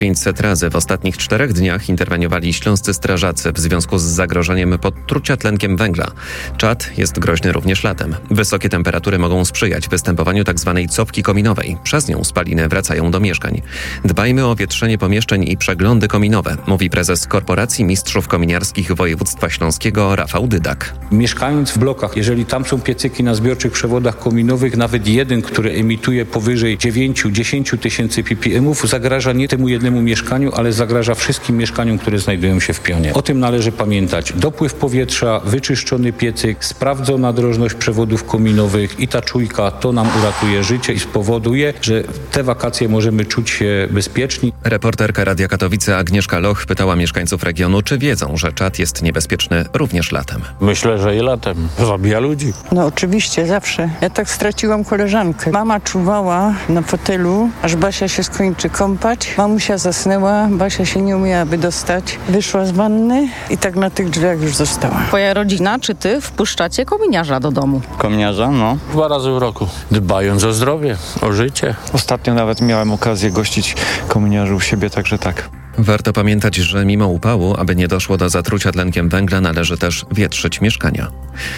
500 razy w ostatnich 4 dniach interweniowali śląscy strażacy w związku z zagrożeniem podtrucia tlenkiem węgla. Czad jest groźny również latem. Wysokie temperatury mogą sprzyjać występowaniu tzw. cofki kominowej. Przez nią spaliny wracają do mieszkań. Dbajmy o wietrzenie pomieszczeń i przeglądy kominowe, mówi prezes Korporacji Mistrzów Kominiarskich Województwa Śląskiego Rafał Dydak. Mieszkając w blokach, jeżeli tam są piecyki na zbiorczych przewodach kominowych, nawet jeden, który emituje powyżej 9-10 tysięcy ppm, zagraża nie temu jednemu mieszkaniu, ale zagraża wszystkim mieszkaniom, które znajdują się w pionie. O tym należy pamiętać. Dopływ powietrza, wyczyszczony piecyk, sprawdzona drożność przewodów kominowych i ta czujka, to nam uratuje życie i spowoduje, że te wakacje możemy czuć się bezpieczni. Reporterka Radia Katowice Agnieszka Loch pytała mieszkańców regionu, czy wiedzą, że czad jest niebezpieczny również latem. Myślę, że i latem. Zabija ludzi. No oczywiście, zawsze. Ja tak straciłam koleżankę. Mama czuwała na fotelu, aż Basia się skończy kąpać. Mamusia zasnęła, Basia się nie umiała wydostać. Wyszła z wanny i tak na tych drzwiach już została. Twoja rodzina czy ty wpuszczacie kominiarza do domu? Kominiarza? No. 2 razy w roku. Dbając o zdrowie, o życie. Ostatnio nawet miałem okazję gościć kominiarzy u siebie, także tak. Warto pamiętać, że mimo upału, aby nie doszło do zatrucia tlenkiem węgla, należy też wietrzyć mieszkania.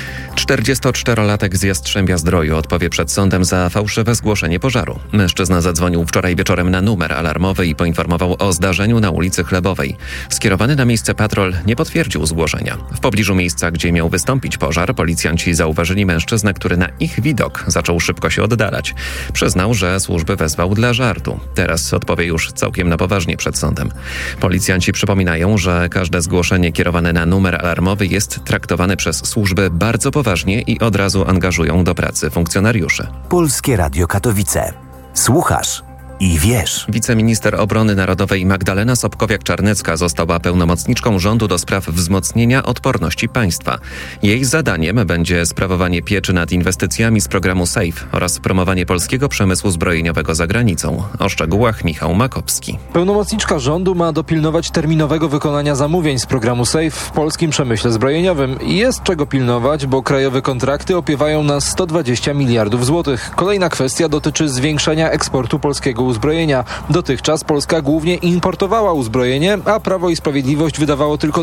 44-latek z Jastrzębia-Zdroju odpowie przed sądem za fałszywe zgłoszenie pożaru. Mężczyzna zadzwonił wczoraj wieczorem na numer alarmowy i poinformował o zdarzeniu na ulicy Chlebowej. Skierowany na miejsce patrol nie potwierdził zgłoszenia. W pobliżu miejsca, gdzie miał wystąpić pożar, policjanci zauważyli mężczyznę, który na ich widok zaczął szybko się oddalać. Przyznał, że służby wezwał dla żartu. Teraz odpowie już całkiem na poważnie przed sądem. Policjanci przypominają, że każde zgłoszenie kierowane na numer alarmowy jest traktowane przez służby bardzo poważnie i od razu angażują do pracy funkcjonariuszy. Polskie Radio Katowice. Słuchasz i wiesz. Wiceminister Obrony Narodowej Magdalena Sobkowiak-Czarnecka została pełnomocniczką rządu do spraw wzmocnienia odporności państwa. Jej zadaniem będzie sprawowanie pieczy nad inwestycjami z programu SAFE oraz promowanie polskiego przemysłu zbrojeniowego za granicą. O szczegółach Michał Makowski. Pełnomocniczka rządu ma dopilnować terminowego wykonania zamówień z programu SAFE w polskim przemyśle zbrojeniowym. Jest czego pilnować, bo krajowe kontrakty opiewają na 120 miliardów złotych. Kolejna kwestia dotyczy zwiększenia eksportu polskiego uzbrojenia. Dotychczas Polska głównie importowała uzbrojenie, a Prawo i Sprawiedliwość wydawało tylko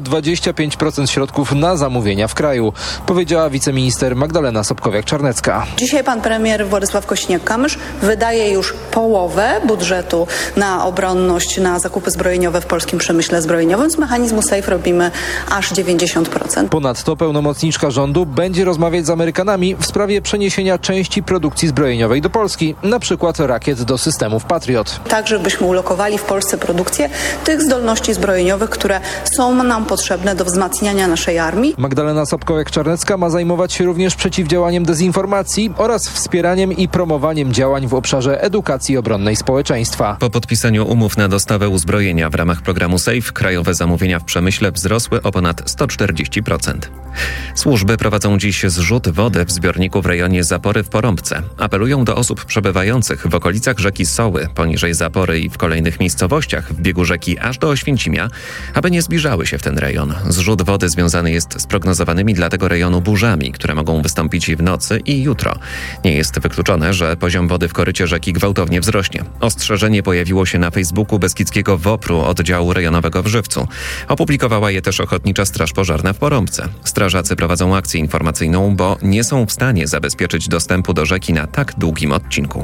25% środków na zamówienia w kraju, powiedziała wiceminister Magdalena Sobkowiak-Czarnecka. Dzisiaj pan premier Władysław Kosiniak-Kamysz wydaje już połowę budżetu na obronność, na zakupy zbrojeniowe w polskim przemyśle zbrojeniowym. Z mechanizmu SAFE robimy aż 90%. Ponadto pełnomocniczka rządu będzie rozmawiać z Amerykanami w sprawie przeniesienia części produkcji zbrojeniowej do Polski, na przykład rakiet do systemów Patriot. Tak, żebyśmy ulokowali w Polsce produkcję tych zdolności zbrojeniowych, które są nam potrzebne do wzmacniania naszej armii. Magdalena Sobkowiak-Czarnecka ma zajmować się również przeciwdziałaniem dezinformacji oraz wspieraniem i promowaniem działań w obszarze edukacji obronnej społeczeństwa. Po podpisaniu umów na dostawę uzbrojenia w ramach programu SAFE krajowe zamówienia w przemyśle wzrosły o ponad 140%. Służby prowadzą dziś zrzut wody w zbiorniku w rejonie Zapory w Porąbce. Apelują do osób przebywających w okolicach rzeki Soły, poniżej Zapory i w kolejnych miejscowościach w biegu rzeki aż do Oświęcimia, aby nie zbliżały się w ten rejon. Zrzut wody związany jest z prognozowanymi dla tego rejonu burzami, które mogą wystąpić w nocy i jutro. Nie jest wykluczone, że poziom wody w korycie rzeki gwałtownie wzrośnie. Ostrzeżenie pojawiło się na Facebooku Beskidzkiego WOPR-u oddziału rejonowego w Żywcu. Opublikowała je też Ochotnicza Straż Pożarna w Porąbce. Strażacy prowadzą akcję informacyjną, bo nie są w stanie zabezpieczyć dostępu do rzeki na tak długim odcinku.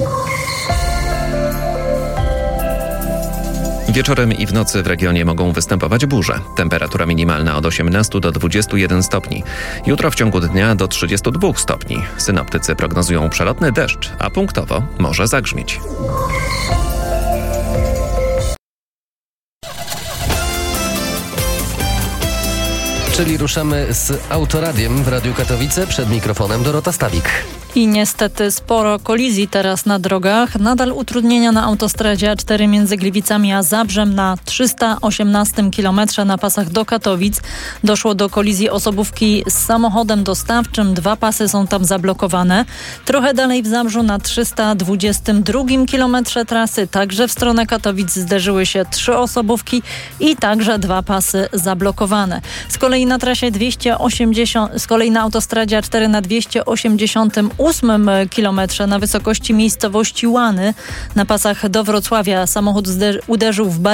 Wieczorem i w nocy w regionie mogą występować burze. Temperatura minimalna od 18 do 21 stopni. Jutro w ciągu dnia do 32 stopni. Synoptycy prognozują przelotny deszcz, a punktowo może zagrzmieć. Czyli ruszamy z Autoradiem w Radiu Katowice. Przed mikrofonem Dorota Stawik. I niestety sporo kolizji teraz na drogach. Nadal utrudnienia na autostradzie A4 między Gliwicami a Zabrzem na 318 km na pasach do Katowic. Doszło do kolizji osobówki z samochodem dostawczym. 2 pasy są tam zablokowane. Trochę dalej w Zabrzu na 322 km trasy, także w stronę Katowic zderzyły się 3 osobówki i także 2 pasy zablokowane. Z kolei na trasie 280, z kolei na autostradzie A4 na 288 8 kilometrze na wysokości miejscowości Łany na pasach do Wrocławia samochód uderzył w